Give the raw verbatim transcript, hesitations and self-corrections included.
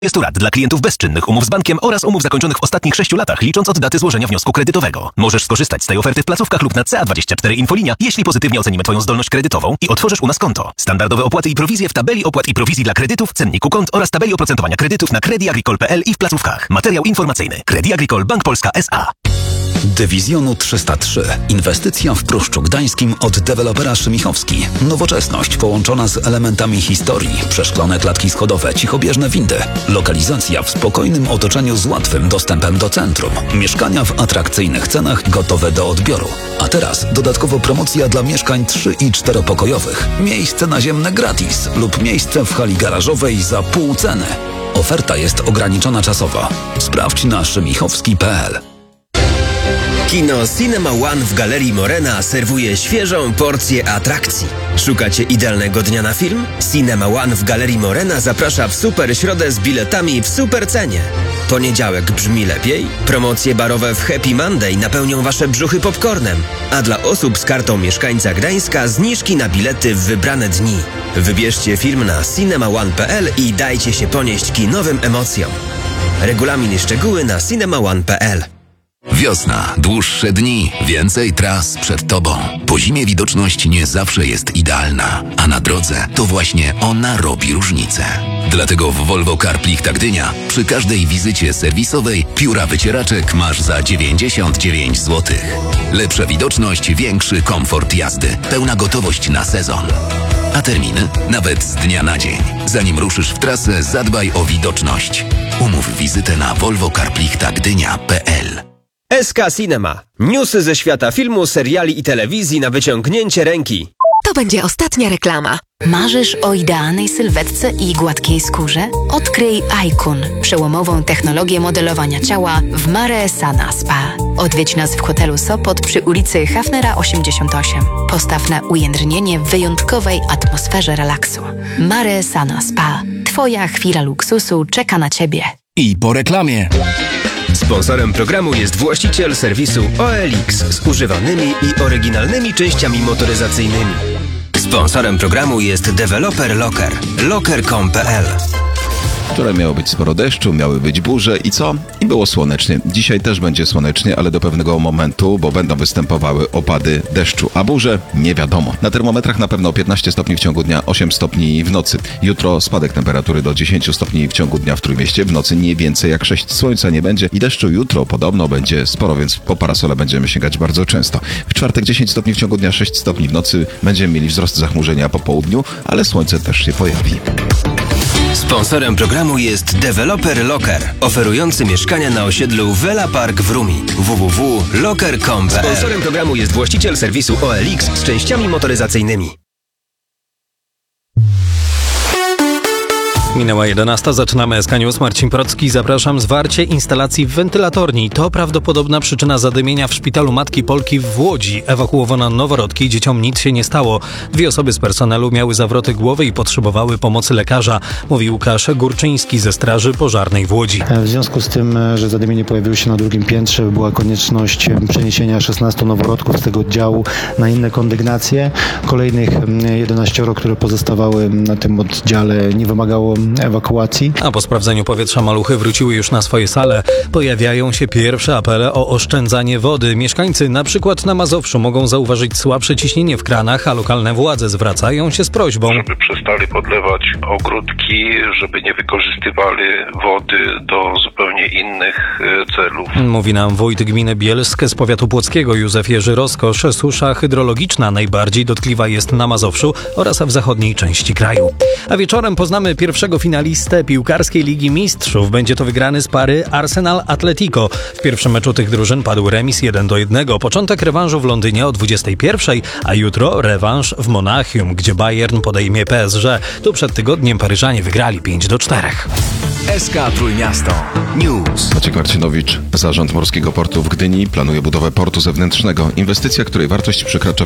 Jest tu rad dla klientów bezczynnych umów z bankiem oraz umów zakończonych w ostatnich sześciu latach, licząc od daty złożenia wniosku kredytowego. Możesz skorzystać z tej oferty w placówkach lub na C A dwadzieścia cztery Infolinia, jeśli pozytywnie ocenimy Twoją zdolność kredytową i otworzysz u nas konto. Standardowe opłaty i prowizje w tabeli opłat i prowizji dla kredytów, cenniku kont oraz tabeli oprocentowania kredytów na Credit Agricole kropka p l i w placówkach. Materiał informacyjny. Credit Agricole Bank Polska S A. Dywizjonu trzysta trzy. Inwestycja w Pruszczu Gdańskim od dewelopera Szymichowski. Nowoczesność połączona z elementami historii. Przeszklone klatki schodowe, cichobieżne windy. Lokalizacja w spokojnym otoczeniu z łatwym dostępem do centrum. Mieszkania w atrakcyjnych cenach gotowe do odbioru. A teraz dodatkowo promocja dla mieszkań trzy i czteropokojowych. Miejsce naziemne gratis lub miejsce w hali garażowej za pół ceny. Oferta jest ograniczona czasowo. Sprawdź na szymichowski kropka p l. Kino Cinema One w Galerii Morena serwuje świeżą porcję atrakcji. Szukacie idealnego dnia na film? Cinema One w Galerii Morena zaprasza w super środę z biletami w super cenie. Poniedziałek brzmi lepiej? Promocje barowe w Happy Monday napełnią wasze brzuchy popcornem. A dla osób z kartą mieszkańca Gdańska zniżki na bilety w wybrane dni. Wybierzcie film na cinema one kropka p l i dajcie się ponieść kinowym emocjom. Regulamin i szczegóły na cinema one kropka p l. Wiosna, dłuższe dni, więcej tras przed Tobą. Po zimie widoczność nie zawsze jest idealna, a na drodze to właśnie ona robi różnicę. Dlatego w Volvo CarPlichta Gdynia przy każdej wizycie serwisowej pióra wycieraczek masz za dziewięćdziesiąt dziewięć złotych. Lepsza widoczność, większy komfort jazdy, pełna gotowość na sezon. A terminy? Nawet z dnia na dzień. Zanim ruszysz w trasę, zadbaj o widoczność. Umów wizytę na volvo carplichta gdynia kropka p l. S K Cinema. Newsy ze świata filmu, seriali i telewizji na wyciągnięcie ręki. To będzie ostatnia reklama. Marzysz o idealnej sylwetce i gładkiej skórze? Odkryj iKun, przełomową technologię modelowania ciała w Mare Sana Spa. Odwiedź nas w hotelu Sopot przy ulicy Hafnera osiemdziesiąt osiem. Postaw na ujędrnienie w wyjątkowej atmosferze relaksu. Mare Sana Spa. Twoja chwila luksusu czeka na Ciebie. I po reklamie. Sponsorem programu jest właściciel serwisu O L X z używanymi i oryginalnymi częściami motoryzacyjnymi. Sponsorem programu jest deweloper Locker. locker kropka com kropka p l. Wczoraj miało być sporo deszczu, miały być burze i co? I było słonecznie. Dzisiaj też będzie słonecznie, ale do pewnego momentu, bo będą występowały opady deszczu, a burze nie wiadomo. Na termometrach na pewno piętnaście stopni w ciągu dnia, osiem stopni w nocy. Jutro spadek temperatury do dziesięć stopni w ciągu dnia w Trójmieście, w nocy nie więcej jak sześć. Słońca nie będzie i deszczu jutro podobno będzie sporo, więc po parasole będziemy sięgać bardzo często. W czwartek dziesięć stopni w ciągu dnia, sześć stopni w nocy. Będziemy mieli wzrost zachmurzenia po południu, ale słońce też się pojawi. Sponsorem programu jest deweloper Locker, oferujący mieszkania na osiedlu Vela Park w Rumi. w w w kropka locker kropka com kropka p l. Sponsorem programu jest właściciel serwisu O L X z częściami motoryzacyjnymi. Minęła jedenasta, zaczynamy S K News. Marcin Procki, zapraszam. Zwarcie instalacji wentylatorni to prawdopodobna przyczyna zadymienia w szpitalu Matki Polki w Łodzi. Ewakuowano noworodki, dzieciom nic się nie stało. Dwie osoby z personelu miały zawroty głowy i potrzebowały pomocy lekarza, mówi Łukasz Górczyński ze Straży Pożarnej w Łodzi. W związku z tym, że zadymienie pojawiło się na drugim piętrze, była konieczność przeniesienia szesnastu noworodków z tego oddziału na inne kondygnacje. Kolejnych jedenaścioro, które pozostawały na tym oddziale, nie wymagało ewakuacji. A po sprawdzeniu powietrza maluchy wróciły już na swoje sale. Pojawiają się pierwsze apele o oszczędzanie wody. Mieszkańcy na przykład na Mazowszu mogą zauważyć słabsze ciśnienie w kranach, a lokalne władze zwracają się z prośbą, żeby przestali podlewać ogródki, żeby nie wykorzystywali wody do zupełnie innych celów. Mówi nam wójt gminy Bielsk z powiatu płockiego Józef Jerzy Roskosz. Susza hydrologiczna najbardziej dotkliwa jest na Mazowszu oraz w zachodniej części kraju. A wieczorem poznamy pierwszego finalistę piłkarskiej Ligi Mistrzów. Będzie to wygrany z pary Arsenal-Atletico. W pierwszym meczu tych drużyn padł remis jeden do jednego. Początek rewanżu w Londynie o dwudziestej pierwszej, a jutro rewanż w Monachium, gdzie Bayern podejmie P S G. Tu przed tygodniem Paryżanie wygrali pięć do czterech. S K Trójmiasto News. Maciek Marcinowicz. Zarząd Morskiego Portu w Gdyni planuje budowę portu zewnętrznego. Inwestycja, której wartość przekracza